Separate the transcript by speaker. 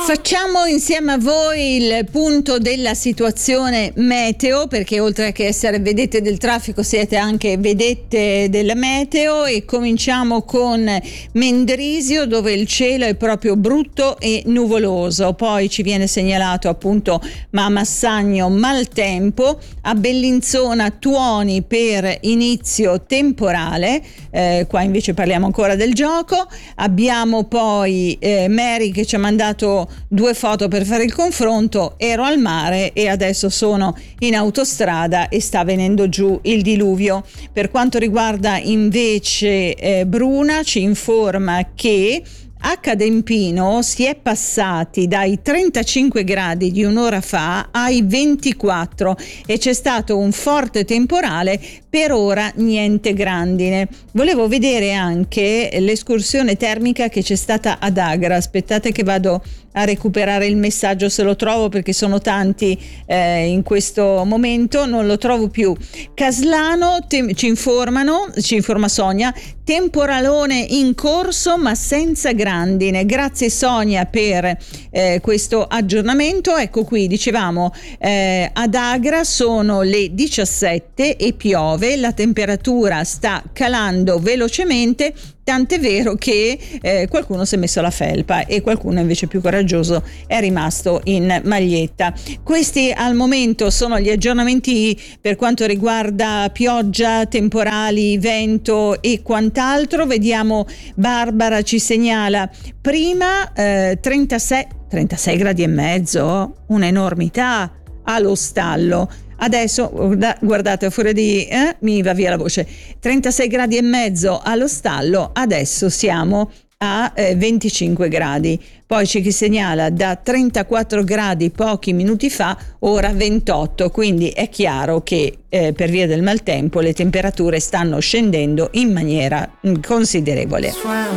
Speaker 1: Facciamo insieme a voi il punto della situazione meteo, perché oltre che essere vedette del traffico siete anche vedette del meteo, e cominciamo con Mendrisio, dove il cielo è proprio brutto e nuvoloso. Poi ci viene segnalato appunto a Massagno maltempo, a Bellinzona tuoni per inizio temporale, qua invece parliamo ancora del gioco. Abbiamo poi Mary che ci ha mandato 2 foto per fare il confronto. Ero al mare e adesso sono in autostrada e sta venendo giù il diluvio. Per quanto riguarda invece Bruna, ci informa che a Cadempino si è passati dai 35 gradi di un'ora fa ai 24 e c'è stato un forte temporale. Per ora niente grandine. Volevo vedere anche l'escursione termica che c'è stata ad Agra. Aspettate che vado a recuperare il messaggio se lo trovo, perché sono tanti in questo momento, non lo trovo più. Caslano ci informa Sonia, temporalone in corso ma senza grandine. Grazie Sonia per questo aggiornamento. Ecco qui, dicevamo ad Agra sono le 17 e piove, la temperatura sta calando velocemente, tant'è vero che qualcuno si è messo la felpa e qualcuno invece più coraggioso è rimasto in maglietta. Questi al momento sono gli aggiornamenti per quanto riguarda pioggia, temporali, vento e quant'altro. Vediamo, Barbara ci segnala prima 36 gradi e mezzo, un'enormità allo stallo. Adesso guardate, fuori di mi va via la voce. 36 gradi e mezzo allo stallo, adesso siamo a 25 gradi. Poi c'è chi segnala da 34 gradi pochi minuti fa, ora 28, quindi è chiaro che per via del maltempo le temperature stanno scendendo in maniera considerevole.